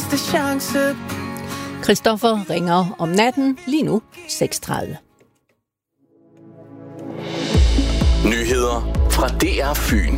sidste chance. Christoffer ringer om natten, lige nu 6:30. Nyheder fra DR Fyn.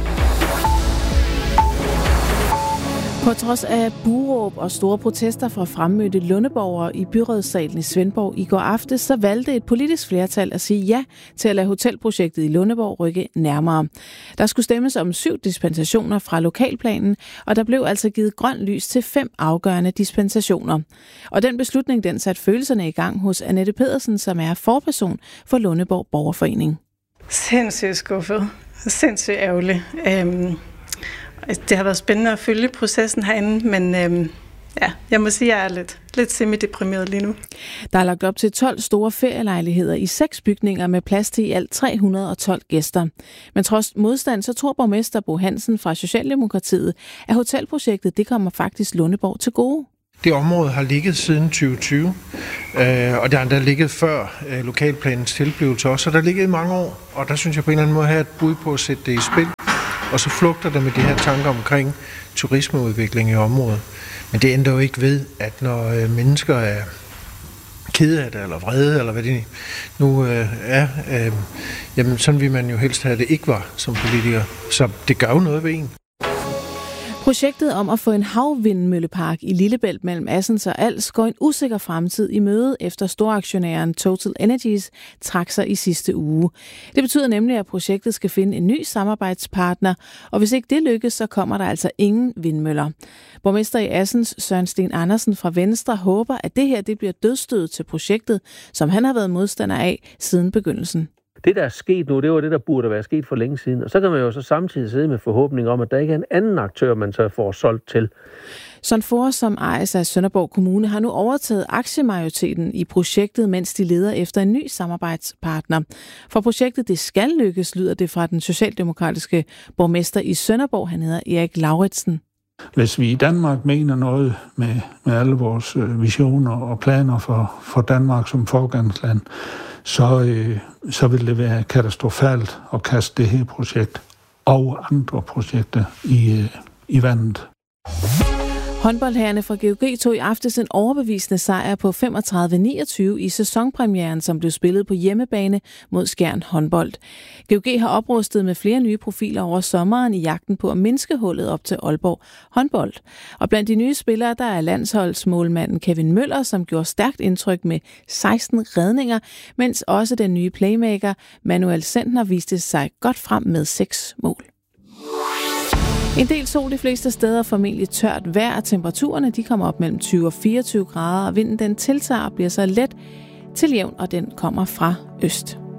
På trods af buråb og store protester fra fremmødte lundeborgere i byrådssalen i Svendborg i går aftes, så valgte et politisk flertal at sige ja til at lade hotelprojektet i Lundeborg rykke nærmere. Der skulle stemmes om 7 dispensationer fra lokalplanen, og der blev altså givet grønt lys til 5 afgørende dispensationer. Og den beslutning, den satte følelserne i gang hos Annette Pedersen, som er forperson for Lundeborg Borgerforening. Sindssygt skuffet. Sindssygt ærgerlig. Det har været spændende at følge processen herinde, men jeg må sige, at jeg er lidt semi-deprimeret lige nu. Der er lagt op til 12 store ferielejligheder i 6 bygninger med plads til i alt 312 gæster. Men trods modstand, så tror borgmester Bo Hansen fra Socialdemokratiet, at hotelprojektet det kommer faktisk Lundeborg til gode. Det område har ligget siden 2020, og det har endda ligget før lokalplanens tilblivelse også, så der har ligget i mange år, og der synes jeg på en eller anden måde have et bud på at sætte det i spil. Og så flugter det med de her tanker omkring turismeudvikling i området. Men det ændrer jo ikke ved, at når mennesker er kede af det, eller vrede, eller hvad det nu er, jamen sådan vil man jo helst have det ikke var som politiker. Så det gør jo noget ved en. Projektet om at få en havvindmøllepark i Lillebælt mellem Assens og Als går en usikker fremtid i møde, efter storaktionæren Total Energies trak sig i sidste uge. Det betyder nemlig, at projektet skal finde en ny samarbejdspartner, og hvis ikke det lykkes, så kommer der altså ingen vindmøller. Borgmester i Assens, Søren Sten Andersen fra Venstre, håber, at det her det bliver dødsstødet til projektet, som han har været modstander af siden begyndelsen. Det, der er sket nu, det var det, der burde være sket for længe siden. Og så kan man jo så samtidig sidde med forhåbning om, at der ikke er en anden aktør, man så får solgt til. Sonfor, som ejes af Sønderborg Kommune, har nu overtaget aktiemajoriteten i projektet, mens de leder efter en ny samarbejdspartner. For projektet det skal lykkes, lyder det fra den socialdemokratiske borgmester i Sønderborg. Han hedder Erik Lauritsen. Hvis vi i Danmark mener noget med alle vores visioner og planer for Danmark som foregangsland, så vil det være katastrofalt at kaste det her projekt og andre projekter i vandet. Håndboldherrerne fra GOG tog i aftes en overbevisende sejr på 35-29 i sæsonpremieren, som blev spillet på hjemmebane mod Skjern Håndbold. GOG har oprustet med flere nye profiler over sommeren i jagten på at mindske hullet op til Aalborg Håndbold. Og blandt de nye spillere, der er landsholdsmålmanden Kevin Møller, som gjorde stærkt indtryk med 16 redninger, mens også den nye playmaker Manuel Sentner viste sig godt frem med 6 mål. En del sol de fleste steder, formentlig tørt vejr, og temperaturerne de kommer op mellem 20 og 24 grader, og vinden den tiltager og bliver så let til jævn, og den kommer fra øst.